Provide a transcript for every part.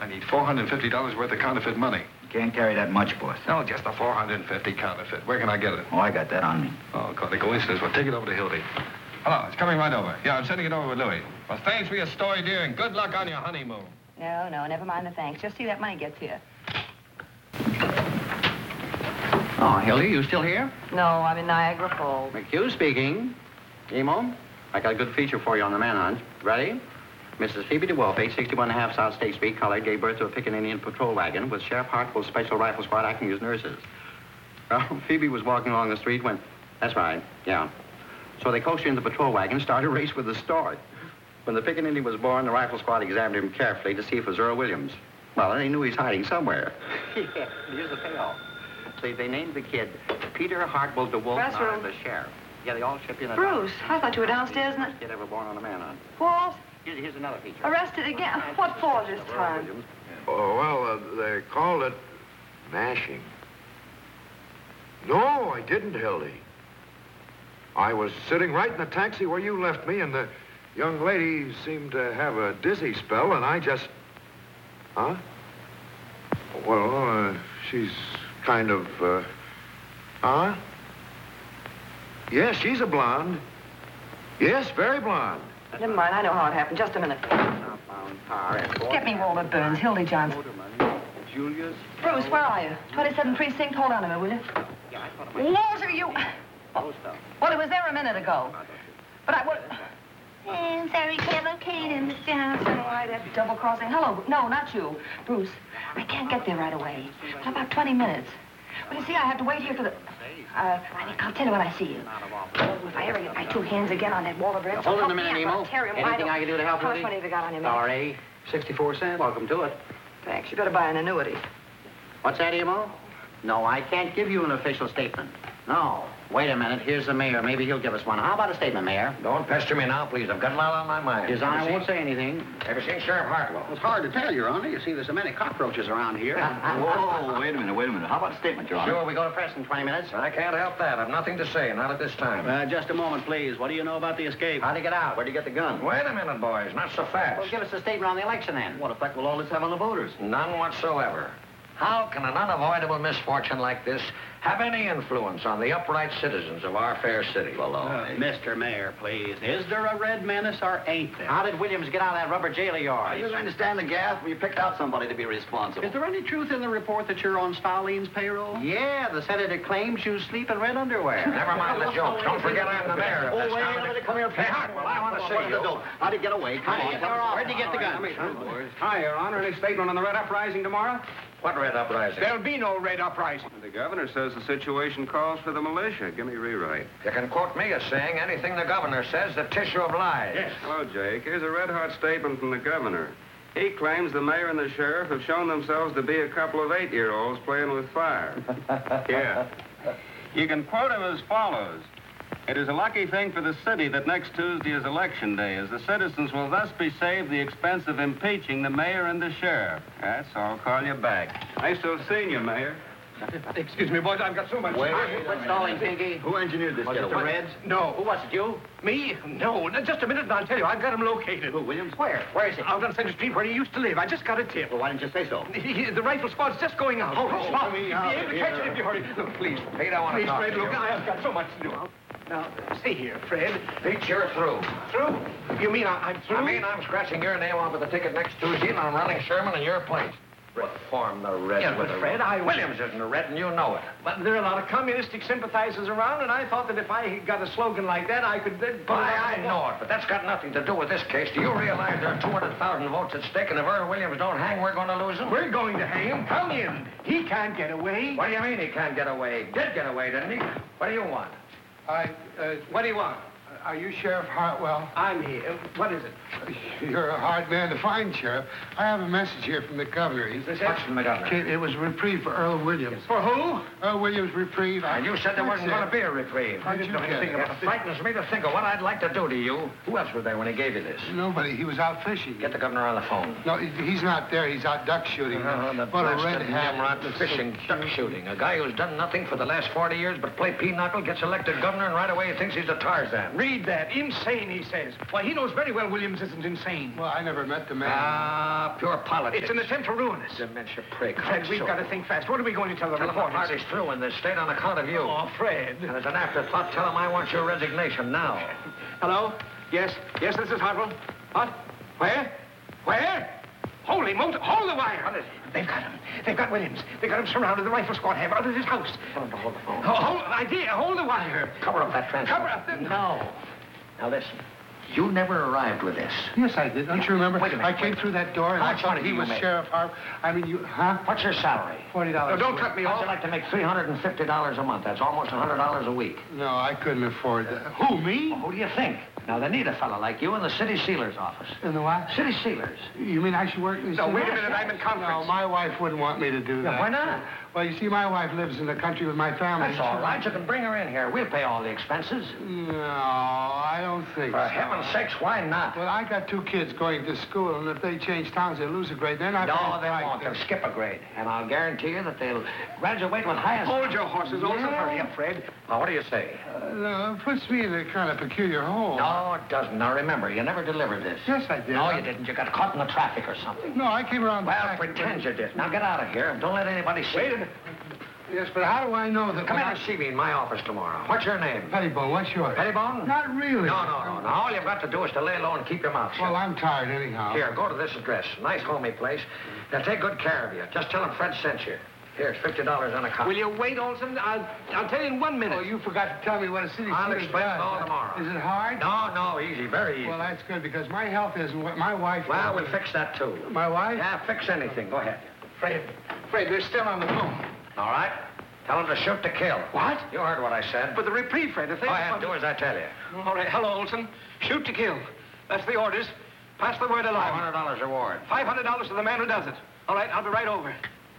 need $450 worth of counterfeit money. Can't carry that much, boss. No, just a 450 counterfeit. Where can I get it? Oh, I got that on me. Oh, quite a coincidence. Well, take it over to Hildy. Hello, it's coming right over. Yeah, I'm sending it over with Louis. Well, thanks for your story, dear, and good luck on your honeymoon. No, never mind the thanks. Just see that money gets here. Oh, Hildy, you still here? No, I'm in Niagara Falls. McHugh speaking. Emo, I got a good feature for you on the manhunt. Ready? Mrs. Phoebe DeWolf, 861.5 South State Street, colored, gave birth to a picking Indian patrol wagon with Sheriff Hartwell's Special Rifle Squad acting as nurses. Well, Phoebe was walking along the street when... That's right, yeah. So they coached her in the patrol wagon and started a race with the start. When the picking Indian was born, the rifle squad examined him carefully to see if it was Earl Williams. Well, they knew he's hiding somewhere. Yeah, here's the payoff. They named the kid Peter Hartwell DeWolf, now the sheriff. Yeah, they all chipped in. Bruce, I thought you were downstairs in the... Kid ever born on a manhunt. What? Here's another feature. Arrested again? What for this time? Oh, well, they called it mashing. No, I didn't, Hildy. I was sitting right in the taxi where you left me, and the young lady seemed to have a dizzy spell, and I just... Huh? Well, she's kind of, Huh? Yes, she's a blonde. Yes, very blonde. Never mind, I know how it happened. Just a minute. Get me Walter Burns, Hildy Johnson. Julius. Bruce, where are you? 27th Precinct. Hold on a minute, will you? Yeah, I thought Walter, you... Well, it was there a minute ago. But I... What... Very clever, Kate and Mr. Johnson. Why, that double-crossing... Hello. No, not you. Bruce, I can't get there right away. Well, about 20 minutes. Well, you see, I have to wait here for the... I'll tell you when I see you. Oh, if I ever get my two hands again on that Walter Burns... Hold on a minute, Emo. Anything I can do to help you? How much money have you got on you, man? Sorry. 64 cents. Welcome to it. Thanks. You better buy an annuity. What's that, Emo? No, I can't give you an official statement. No. Wait a minute. Here's the mayor. Maybe he'll give us one. How about a statement, Mayor? Don't pester me now, please. I've got a lot on my mind. His Honor won't say anything. Ever seen Sheriff Hartwell? It's hard to tell, Your Honor. You see, there's so many cockroaches around here. Whoa, wait a minute. How about a statement, Your Honor? Sure, we go to press in 20 minutes. I can't help that. I've nothing to say, not at this time. Just a moment, please. What do you know about the escape? How'd he get out? Where'd you get the gun? Wait a minute, boys. Not so fast. Well, give us a statement on the election, then. What effect will all this have on the voters? None whatsoever. How can an unavoidable misfortune like this have any influence on the upright citizens of our fair city? Mr. Mayor, please. Is there a red menace or ain't there? How did Williams get out of that rubber jail of yours? Are you going to stand the gaff? We picked out somebody to be responsible. Is there any truth in the report that you're on Stalin's payroll? Yeah, the senator claims you sleep in red underwear. Never mind the joke. Don't forget I'm the mayor. Oh, wait a minute. Come here, Hey, Hartwell, I want to see you. How'd he get away? Come on. Where'd you get the gun? Hi, Your Honor. Any statement on the Red Uprising tomorrow? What red uprising? There'll be no Red Uprising. The governor says the situation calls for the militia. Give me a rewrite. You can quote me as saying anything the governor says, the tissue of lies. Yes. Hello, Jake. Here's a red-hot statement from the governor. He claims the mayor and the sheriff have shown themselves to be a couple of 8-year-olds playing with fire. Yeah. You can quote him as follows. It is a lucky thing for the city that next Tuesday is election day, as the citizens will thus be saved the expense of impeaching the mayor and the sheriff. That's all. I'll call you back. Nice to have seen you, Mayor. Excuse me, boys. I've got so much... Wait. Quit stalling, Pinky. Who engineered this getaway? The Reds? No. Who was it, you? Me? No. Just a minute and I'll tell you. I've got him located. Who, Williams? Where? Where is he? Out on Center Street where he used to live. I just got a tip. Well, why didn't you say so? The rifle squad's just going out. Stop. You'll be able to catch it if you hurry. Look, please. Pete, I want to Please, talk Fred, to you. look, I've got so much to do. Now, see here, Fred. Pete, you're through. Through? You mean I'm through? I mean, I'm scratching your name off of the ticket next Tuesday, and I'm running Sherman in your place. Reform the Reds Yeah, with but a... Fred, Williams isn't a Red, and you know it. But there are a lot of communistic sympathizers around, and I thought that if I got a slogan like that, I could then... I know it, but that's got nothing to do with this case. Do you realize there are 200,000 votes at stake, and if Earl Williams don't hang, we're going to lose him? We're going to hang him. Come in. He can't get away. What do you mean he can't get away? Did get away, didn't he? What do you want? What do you want? Are you Sheriff Hartwell? I'm here. What is it? You're a hard man to find, Sheriff. I have a message here from the governor. Is this it? From the governor. It was reprieve for Earl Williams. For who? Earl Williams reprieve. And you said there wasn't going to be a reprieve. How'd you get it? It frightens me to think of what I'd like to do to you. Who else was there when he gave you this? Nobody. He was out fishing. Get the governor on the phone. No, he's not there. He's out duck shooting. The What a red blasted hat. nimrod fishing, duck shooting. A guy who's done nothing for the last 40 years but play pinochle gets elected governor, and right away he thinks he's a Tarzan. Really? read that. Insane, he says. Why, he knows very well Williams isn't insane. Well, I never met the man. Ah, pure politics. It's an attempt to ruin us. Dementia prick. Fred, we've got to think fast. What are we going to tell the Tell him reporters? Hardy's through in this state on account of you. Oh, Fred. And as an afterthought, tell him I want your resignation now. Hello? Yes? Yes, this is Hartwell. What? Where? Where? Holy motor! Hold the wire! What is it? They've got him. They've got Williams. They've got him surrounded. The rifle squad have out of his house. Tell him to hold the phone. Hold the wire. Cover up that transfer. Cover up the... No. Now listen. You never arrived with this. Yes, I did. Don't you remember? Wait a minute, I came through that door and How I much thought money he do was you make? Sheriff Harp. I mean, you, huh? What's your salary? $40. No, don't cut me How'd off. you like to make $350 a month? That's almost $100 a week. No, I couldn't afford that. Who, me? Well, who do you think? Now, they need a fella like you in the city sealer's office. In the what? City sealers. You mean I should work in the No, city? wait a minute. I'm in conference. No, my wife wouldn't want me to do that. Yeah, why not? Well, you see, my wife lives in the country with my family. That's all right. You can bring her in here. We'll pay all the expenses. No, I don't think For so. heaven's sakes, why not? Well, I got 2 kids going to school, and if they change towns, they lose a grade. They're not No, going they to won't. They'll skip a grade. And I'll guarantee you that they'll graduate with highest... Hold your horses, Olson. Yeah. Hurry up, Fred. Now, what do you say? No, it puts me in a kind of peculiar hole. No, it doesn't. Now, remember, you never delivered this. Yes, I did. No, you didn't. You got caught in the traffic or something. No, I came around the Well, back. pretend you did. Now, get out of here and don't let anybody see Wait a you. minute. Yes, but how do I know that... Come when in and see me in my office tomorrow. What's your name? Pettibone, what's yours? Pettibone? Not really. No. Now, all you've got to do is to lay low and keep your mouth shut. Well, I'm tired anyhow. Here, go to this address. Nice, homey place. They'll take good care of you. Just tell them Fred sent you. Here, it's $50 on account. Will you wait, Olson? I'll tell you in 1 minute. Oh, you forgot to tell me what a city I'll sealer explain it does. all tomorrow. Is it hard? No, easy, very easy. Well, that's good, because my health isn't what my wife... Well, we'll fix that, too. My wife? Yeah, fix anything. Go ahead. Fred, they're still on the phone. All right? Tell them to shoot to kill. What? You heard what I said. But the reprieve, Fred, if they... Go ahead, do as I tell you. All right, hello, Olson. Shoot to kill. That's the orders. Pass the word along. $500 reward. $500 to the man who does it. All right, I'll be right over.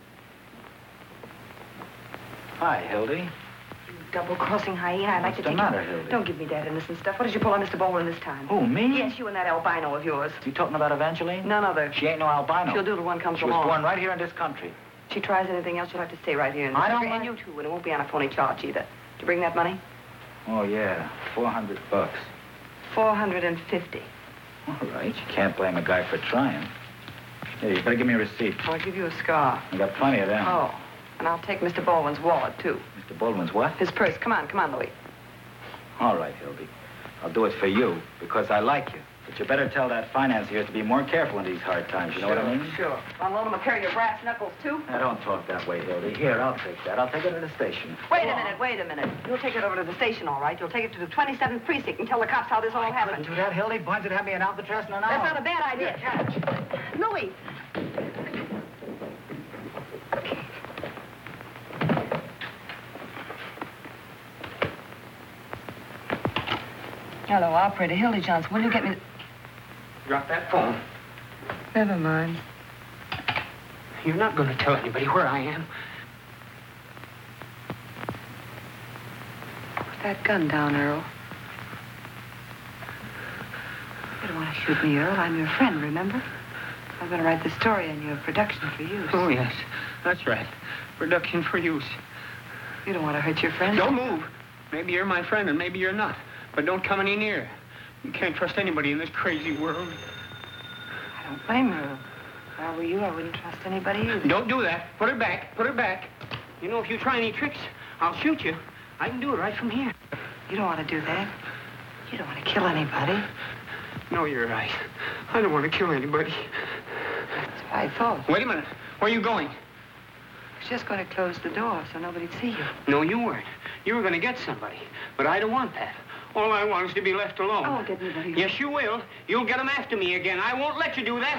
Hi, Hildy. Double-crossing hyena. I'd like What's to the take matter, you... Hildy? Don't give me that innocent stuff. What did you pull on Mr. Baldwin this time? Who, me? Yes, you and that albino of yours. You talking about Evangeline? None other. She ain't no albino. She'll do till one comes She was along. born right here in this country. If she tries anything else, you'll have to stay right here in this I don't country. And mind. you too, and it won't be on a phony charge either. Did you bring that money? Oh, yeah. $400. $450. All right. You can't blame a guy for trying. Here, you better give me a receipt. I'll give you a scar. I got plenty of them. Oh, and I'll take Mr. Baldwin's wallet, too. Mr. Baldwin's what? His purse. Come on, Louis. All right, Hildy. I'll do it for you, because I like you. But you better tell that financier to be more careful in these hard times, you know what I mean? Sure. I'll loan him a pair of your brass knuckles, too. Now, don't talk that way, Hildy. Here, I'll take that. I'll take it to the station. Wait a minute. You'll take it over to the station, all right. You'll take it to the 27th precinct and tell the cops how this all happened. Do that, Hildy. Boys would have me in Alcatraz in an hour. That's not a bad idea. Louis. Hello, operator. Hildy Johnson. Will you get me... Drop that phone. Never mind. You're not going to tell anybody where I am. Put that gun down, Earl. You don't want to shoot me, Earl. I'm your friend, remember? I'm going to write the story in your production for use. Oh, yes. That's right. Production for use. You don't want to hurt your friend? Don't move. Maybe you're my friend and maybe you're not. But don't come any nearer. You can't trust anybody in this crazy world. I don't blame you. If I were you, I wouldn't trust anybody either. Don't do that. Put her back. Put her back. You know, if you try any tricks, I'll shoot you. I can do it right from here. You don't want to do that. You don't want to kill anybody. No, you're right. I don't want to kill anybody. That's what I thought. Wait a minute. Where are you going? I was just going to close the door so nobody'd see you. No, you weren't. You were going to get somebody. But I don't want that. All I want is to be left alone. I won't get anybody. Yes, you will. You'll get them after me again. I won't let you do that.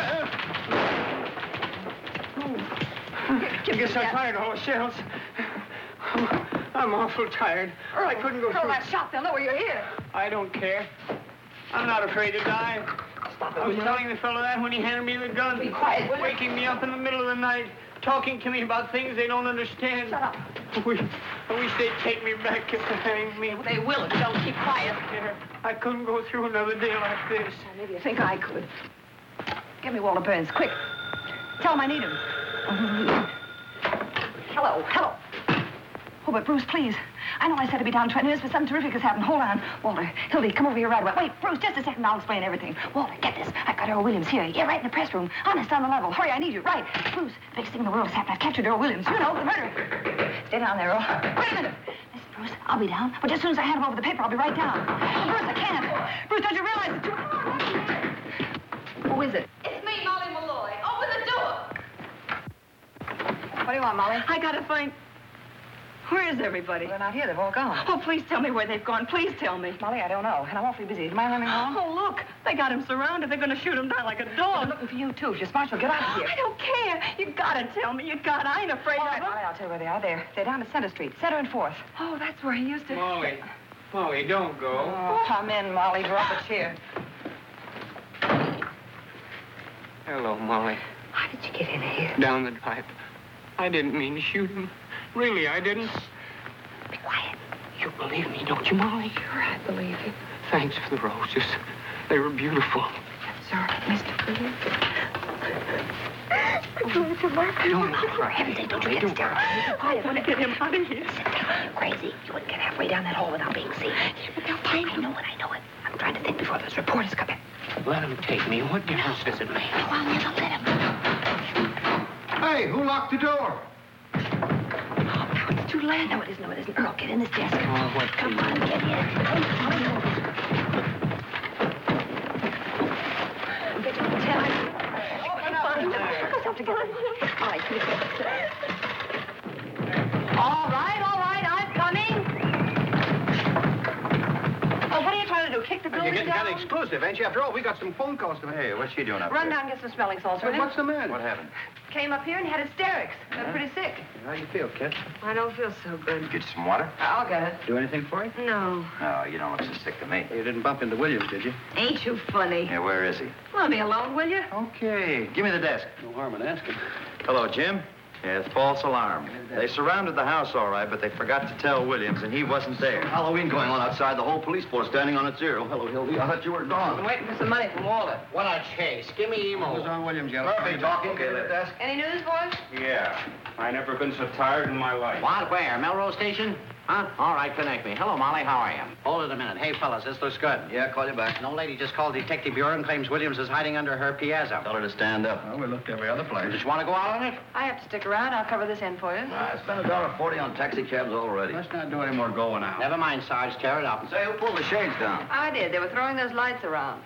I guess I'm tired of all the shells. I'm awful tired. Earl, I couldn't go Earl, through. that shot, they'll know you're here. I don't care. I'm not afraid to die. I was telling the fellow that when he handed me the gun. Be quiet, will you? Waking me up in the middle of the night, talking to me about things they don't understand. Shut up. I wish they'd take me back if they hang me. They will if you don't keep quiet. I couldn't go through another day like this. Maybe you think I could. Get me Walter Burns, quick. Tell him I need him. Hello. Oh, but Bruce, please. I know I said to be down 20 minutes, but something terrific has happened. Hold on. Walter, Hildy, come over here right away. Wait, Bruce, just a second. I'll explain everything. Walter, get this. I've got Earl Williams here. Get right in the press room. Honest, on the level. Hurry, I need you. Right. Bruce, the biggest thing in the world has happened. I've captured Earl Williams. You know, the murderer. Stay down there, Earl. Wait a minute. Listen, Bruce, I'll be down. But as soon as I hand him over the paper, I'll be right down. Bruce, I can't. Bruce, don't you realize that you... Who is it? It's me, Molly Malloy. Open the door. What do you want, Molly? I gotta find... Where is everybody? They're not here. They've all gone. Oh, please tell me where they've gone. Please tell me. Molly, I don't know. And I'm awfully busy. Am I running wrong? Oh, look. They got him surrounded. They're gonna shoot him down like a They're dog. looking for you, too. If you're smart, you'll get out of here. I don't care. You gotta tell me. You gotta. I ain't afraid All of right, them. Molly, I'll tell you where they are. They're down at Center Street. Center and 4th. Oh, that's where he used to... Molly, don't go. Oh, come in, Molly. Draw up a chair. Hello, Molly. How did you get in here? Down the pipe. I didn't mean to shoot him. Really, I didn't. Be quiet. You believe me, don't you, Molly? Sure, I believe you. Thanks for the roses. They were beautiful. Sir, Mr. Williams. Don't For heaven's sake, don't you get hysterical. Be quiet. I want to get him out of here. Sit down. You're crazy. You wouldn't get halfway down that hole without being seen. But they'll find I know it. I'm trying to think before those reporters come in. Let him take me. What difference does it make? Go on, let him. Hey, who locked the door? Now it's too late. No, it isn't. Earl, get in this desk. Oh, what Come on, get in. Put yourself together. All right, all right, I'm coming. Oh, what are you trying to do? Kick the building You're getting down? kind of exclusive, ain't you? After all, we got some phone calls to make. Hey, what's she doing up Run there? down and get some smelling salts, will you? What's the matter? What happened? Came up here and had hysterics. They're pretty sick. How do you feel, kid? I don't feel so good. Get you some water? I'll get it. Do anything for you? No. No, you don't look so sick to me. You didn't bump into Williams, did you? Ain't you funny? Yeah, where is he? Let me alone, will you? Okay, give me the desk. No harm in asking. Hello, Jim. Yes, false alarm. They surrounded the house all right, but they forgot to tell Williams, and he wasn't there. Halloween going on outside, the whole police force standing on its ear. Oh, hello, Hildy. I thought you were I'm gone. waiting for some money from Walter. What a chase. Give me emo. Who's on Williams yet? Murphy talking. Okay, let desk. Any news, boys? Yeah. I never been so tired in my life. What? Where? Melrose Station? Huh? All right, connect me. Hello, Molly. How are you? Hold it a minute. Hey, fellas, this looks good. Yeah, call you back. No lady just called Detective Bureau and claims Williams is hiding under her piazza. Tell her to stand up. Well, we looked every other place. Did you want to go out on it? I have to stick around. I'll cover this end for you. I spent $1.40 on taxi cabs already. Let's not do any more going out. Never mind, Sarge. Tear it up. Say, who pulled the shades down? I did. They were throwing those lights around.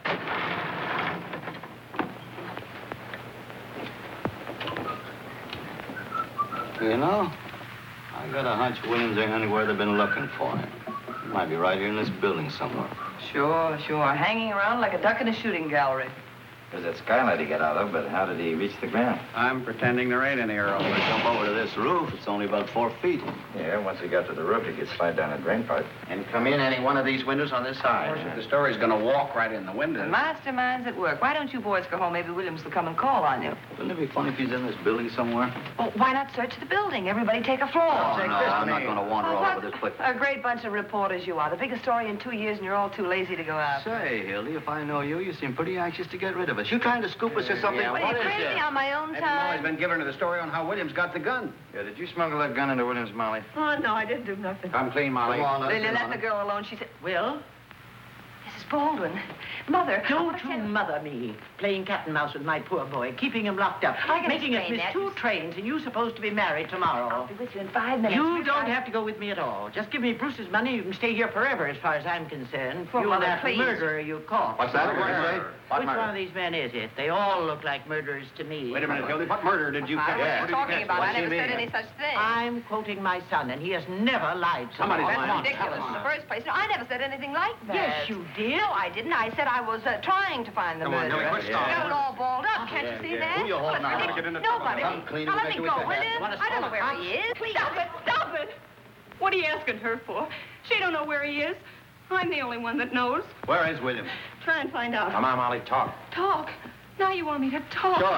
You know, I got a hunch Williams ain't anywhere they've been looking for him. He might be right here in this building somewhere. Sure. Hanging around like a duck in a shooting gallery. There's that skylight he got out of, but how did he reach the ground? I'm pretending there ain't any Earl. If I jump over to this roof, it's only about 4 feet. Yeah, once he got to the roof, he could slide down a drain pipe. And come in any one of these windows on this side. The story's gonna walk right in the The window. mastermind's at work. Why don't you boys go home? Maybe Williams will come and call on you. Wouldn't it be funny if he's in this building somewhere? Well, why not search the building? Everybody take a floor. Oh, no, I'm not gonna wander all over this place. A great bunch of reporters you are. The biggest story in 2 years, and you're all too lazy to go out. Say, Hildy, if I know you, you seem pretty anxious to get rid of us. You trying to scoop us or something? yeah, What are you crazy on my own time? been giving her the story on how Williams got the gun. Yeah, did you smuggle that gun into Williams, Molly? Oh, no, I didn't do nothing. Come clean, Molly. Come on, let's Lily, get let on the it. girl alone. She said, Will? Mrs. Baldwin. Mother. Don't what you can- mother me, playing cat and mouse with my poor boy, keeping him locked up, I can making us explain miss that. 2 trains, and you supposed to be married I'll tomorrow. be with you in 5 minutes. You We're don't fine. have to go with me at all. Just give me Bruce's money. You can stay here forever, as far as I'm concerned. Poor you mother, and that please. murderer you caught. What's that? What did you say? Which one of these men is it? They all look like murderers to me. Wait a minute, Hildy. What murder did you I catch? wasn't talking about. I What's he never said mean? any such thing. I'm quoting my son, and he has never lied to Somebody me. said That's one. ridiculous in the first place. No, I never said anything like that. Yes, you did. No, I didn't. I said I was trying to find the Come on, murderer. Hildy, quit You stalling. got it all balled up. Can't you see that? Who you holding Well, on? it's Get into Nobody. trouble. Come clean Now and let make me it go, with will that. you? You wanna I don't know stall where the he is. Please. Stop it, stop it. What are you asking her for? She don't know where he is. I'm the only one that knows. Where is Williams? Try and find out. Come on, Molly, talk. Talk. Now you want me to talk. Sure.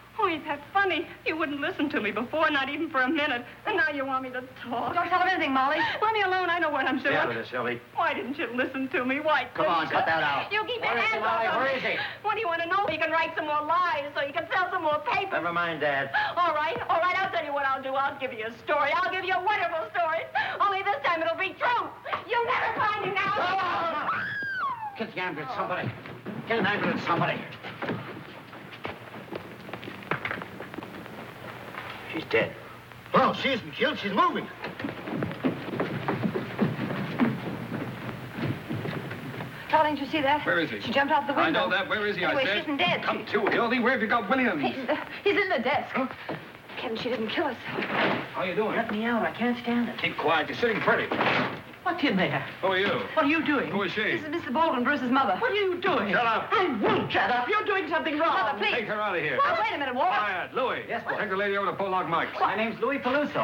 Oh, ain't that funny? You wouldn't listen to me before, not even for a minute. And now you want me to talk. Don't tell him anything, Molly. Let me alone. I know what I'm doing. Stay out of this, Hildy. Why didn't you listen to me? Why Come on, couldn't cut you? that out. You keep your Where is he, hands Molly? off Where me. is he? What do you want to know? You can write some more lies so you can sell some more papers. Never mind, Dad. All right. I'll tell you what I'll do. I'll give you a story. I'll give you a wonderful story. Only this time it'll be true. You'll never find him now. Get the ambulance, somebody. Get an ambulance, somebody. She's dead. Oh, she isn't killed. She's moving. Darling, did you see that? Where is he? She jumped out the window. I know that. Where is he? Anyway, I said. she isn't dead. Come to, Hildy. Where have you got Williams? He's in the desk. Huh? Kevin, she didn't kill us. How you doing? Let me out. I can't stand it. Keep quiet. You're sitting pretty. What's in there? Who are you? What are you doing? Who is she? This is Mrs. Baldwin, Bruce's mother. What are you doing? Shut up. I won't shut up. You're doing something wrong. Mother, please. Take her out of here. Now, wait a minute, Walter. Quiet. Louis. Yes, boy. Take the lady over to Pollock Mike's. My name's Louis Peluso.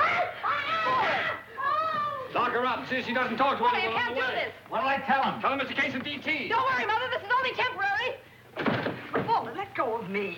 Lock her up. See if she doesn't talk to Walter, anyone you along can't the do way. this. What'll I tell him? Tell him it's a case of DT. Don't worry, Mother. This is only temporary. Walter, let go of me.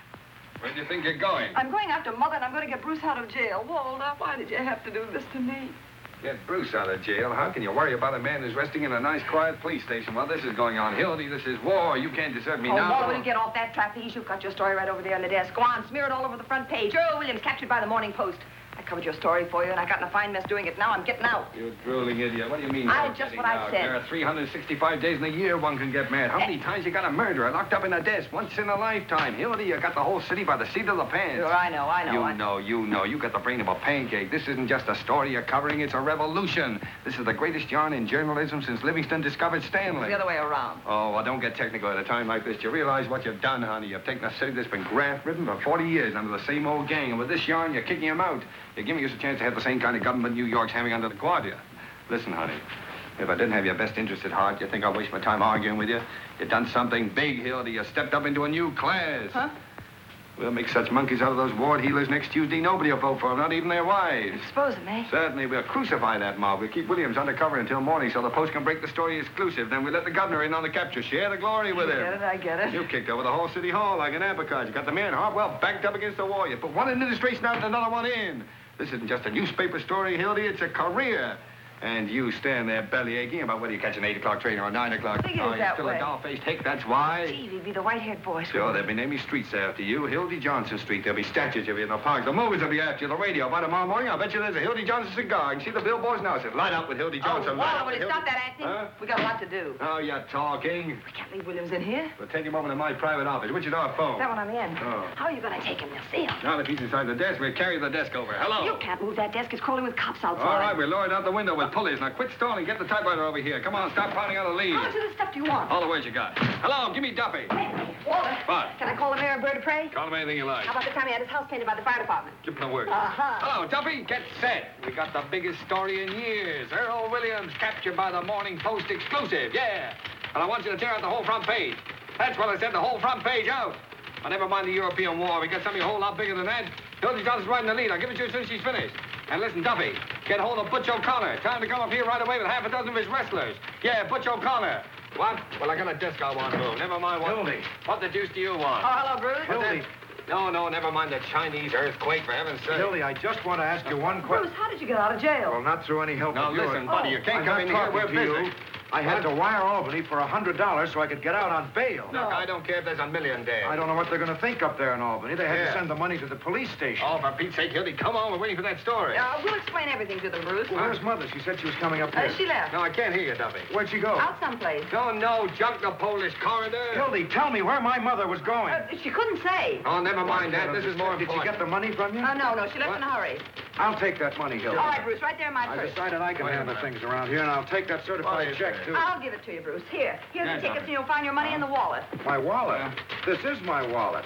Where do you think you're going? I'm going after Mother, and I'm going to get Bruce out of jail. Walter, why did you have to do this to me? Get Bruce out of jail. How can you worry about a man who's resting in a nice, quiet police station while this is going on? Hildy, this is war. You can't desert me now. Walter, will you get off that trapeze? You've got your story right over there on the desk. Go on, smear it all over the front page. Earl Williams captured by the Morning Post. I covered your story for you, and I got in a fine mess doing it. Now I'm getting out. You drooling idiot. What do you mean? I you're just getting what I out? said. There are 365 days in a year one can get mad. How many times you got a murderer locked up in a desk? Once in a lifetime. Hildy, you got the whole city by the seat of the pants. Sure, I know. You know. You got the brain of a pancake. This isn't just a story you're covering. It's a revolution. This is the greatest yarn in journalism since Livingston discovered Stanley. The other way around. Oh, well, don't get technical at a time like this. Do you realize what you've done, honey? You've taken a city that's been graft-ridden for 40 years under the same old gang. And with this yarn, you're kicking him out. You're giving us a chance to have the same kind of government New York's having under the Guardia. Listen, honey. If I didn't have your best interest at heart, you think I'll waste my time arguing with you? You've done something big, Hildy. You stepped up into a new class. Huh? We'll make such monkeys out of those ward healers next Tuesday. Nobody will vote for them, not even their wives. Suppose it may. Certainly, we'll crucify that mob. We'll keep Williams undercover until morning so the Post can break the story exclusive. Then we let the governor in on the capture. Share the glory with him. I get it. You kicked over the whole city hall like an apricot. You got the man Hartwell backed up against the wall. You put one administration out and another one in. This isn't just a newspaper story, Hildy. It's a career. And you stand there belly aching about whether you catch an 8 o'clock train or a 9 o'clock. Figures Oh, you're that still way. a doll-faced hick, that's why. Gee, he'd be the white-haired boy. Sure, they'll be naming streets after you. Hildy Johnson Street. There'll be statues of you in the park. The movies will be after you. The radio. By tomorrow morning, I'll bet you there's a Hildy Johnson cigar. You can see the billboards now. It says, light up with Hildy Johnson. Oh, light Walter, up will with you Hildy... stop that acting? Huh? We got a lot to do. Oh, you're talking. We can't leave Williams in here. We'll take him over to my private office. Which is our phone? That one on the end. Oh. How are you going to take him? They'll see him. Now that he's inside the desk, we'll carry the desk over. Hello. You can't move that desk. It's crawling with cops outside. All right, we'll lower it out the window with pulleys. Now, quit stalling. Get the typewriter over here. Come on, stop pounding on the lead. How much of this stuff do you want? All the words you got. Hello, give me Duffy. Walter. What? Can I call the mayor a bird of prey? Call him anything you like. How about the time he had his house painted by the fire department? Give him a word. Uh-huh. Hello, Duffy. Get set. We got the biggest story in years. Earl Williams captured by the Morning Post exclusive. Yeah. And I want you to tear out the whole front page. That's what I said, the whole front page out. But never mind the European War. We got something a whole lot bigger than that. Hildy Johnson's right in the lead. I'll give it to you as soon as she's finished. And listen, Duffy, get hold of Butch O'Connor. Tell him to come up here right away with half a dozen of his wrestlers. Yeah, Butch O'Connor. What? Well, I got a desk I want to move. Never mind what... Hildy. What the deuce do you want? Oh, hello, Bruce. Hildy. No, never mind the Chinese earthquake, for heaven's sake. Hildy, I just want to ask you one question. Bruce, how did you get out of jail? Well, not through any help Now, of yours. listen, buddy, you can't I'm come not in here. talking We're to busy. you. I had to wire Albany for $100 so I could get out on bail. Look, I don't care if there's a million there. I don't know what they're going to think up there in Albany. They had Yeah. to send the money to the police station. Oh, for Pete's sake, Hildy, come on. We're waiting for that story. We'll explain everything to them, Bruce. Well, where's Mother? She said she was coming up here. She left. No, I can't hear you, Duffy. Where'd she go? Out someplace. No, junk the Polish corridor. Hildy, tell me where my mother was going. She couldn't say. Oh, never mind that. This is more Did she important. get the money from you? No, she left in a hurry. I'll take that money, Hildy. All right, Bruce, right there in my I purse. decided I can Wait a handle minute. things around here, and I'll take that certified Wait a check, minute. too. I'll give it to you, Bruce. Here's Yeah, the tickets, Duffy. and you'll find your money in the wallet. My wallet? This is my wallet.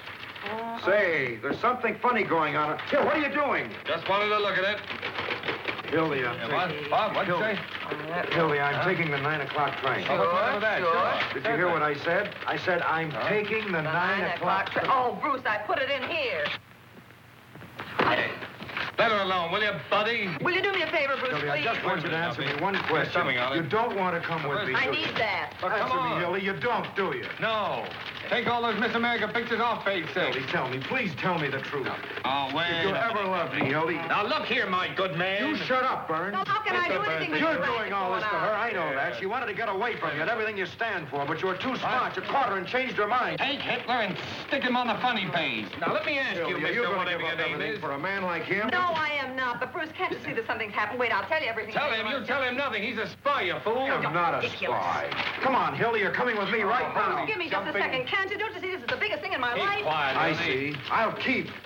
Say, there's something funny going on. Here, what are you doing? Just wanted to look at it. Hildy, What? Bob, what'd you say? Hildy, I'm taking the 9 o'clock train. Oh, what's the matter with that? Sure. Did you hear what I said? I said I'm taking the 9 o'clock train. Oh, Bruce, I put it in here. Hey, let her alone, will you, buddy? Will you do me a favor, Bruce, Hildy, I please? just want you to answer me one There's question. something on it. You don't want to come with me, I do you? need that. But come Answer on. me, Hildy. You don't, do you? No. Take all those Miss America pictures off page 6. Hildy, tell me, please tell me the truth. Oh, wait. If you ever loved me, Hildy. Now, look here, my good man. You shut up, Burns. No, how can I do anything with You're you? doing all this to her, I know that. She wanted to get away from you and everything you stand for, but you were too smart. You caught her and changed her mind. Take Hitler and stick him on the funny page. Now, let me ask you, Hildy, are you Mr. going to Whatever give your up name everything is. for a man like him? No, I am not. But, Bruce, can't you see that something's happened? Wait, I'll tell you everything. Tell him. You tell him nothing. He's a spy, you fool. I'm not a Ridiculous. spy. Come on, Hildy, you're coming with me right now. Give me just a second, can't you? Don't you see this is the biggest thing in my life? Quiet, I Hildy. see. I'll keep